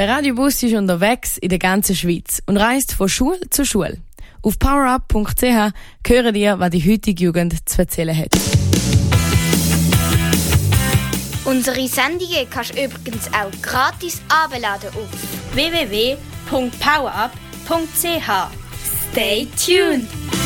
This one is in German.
Der Radiobus ist unterwegs in der ganzen Schweiz und reist von Schule zu Schule. Auf powerup.ch hören ihr, was die heutige Jugend zu erzählen hat. Unsere Sendungen kannst du übrigens auch gratis herunterladen auf www.powerup.ch. Stay tuned!